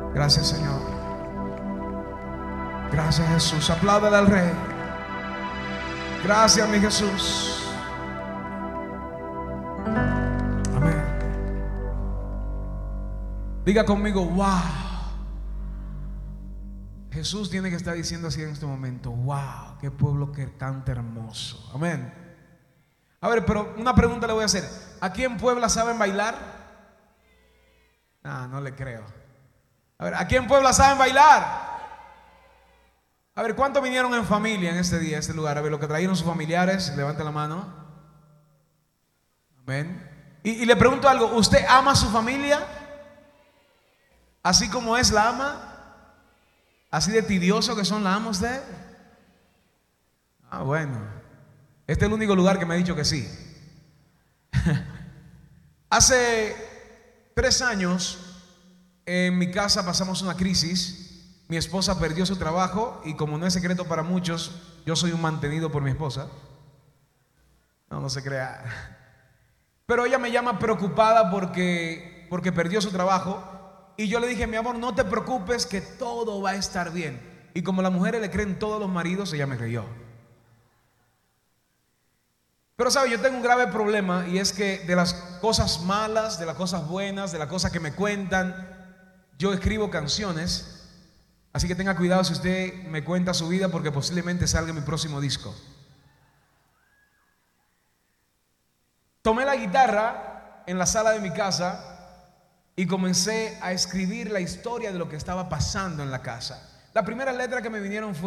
Gracias, Señor. Gracias, Jesús. Apláudale al Rey. Gracias, mi Jesús. Amén. Diga conmigo, wow. Jesús tiene que estar diciendo así en este momento: wow, qué pueblo que canta hermoso. Amén. A ver, pero una pregunta le voy a hacer. ¿Aquí en Puebla saben bailar? No le creo. A ver, ¿aquí en Puebla saben bailar? A ver, ¿cuántos vinieron en familia en este día, en este lugar? A ver, los que trajeron sus familiares, levanten la mano. Amén. Y le pregunto algo: ¿usted ama a su familia? Así como es, la ama. Así de tidioso que son, la ama usted. Bueno. Este es el único lugar que me ha dicho que sí. Hace 3 años en mi casa pasamos una crisis. Mi esposa perdió su trabajo y, como no es secreto para muchos, yo soy un mantenido por mi esposa. No se crea. Pero ella me llama preocupada porque perdió su trabajo. Y yo le dije: mi amor, no te preocupes, que todo va a estar bien. Y como las mujeres le creen todos los maridos, ella me creyó. Pero sabe, yo tengo un grave problema, y es que de las cosas malas, de las cosas buenas, de las cosas que me cuentan, yo escribo canciones. Así que tenga cuidado si usted me cuenta su vida, porque posiblemente salga en mi próximo disco. Tomé la guitarra en la sala de mi casa y comencé a escribir la historia de lo que estaba pasando en la casa. La primera letra que me vinieron fue: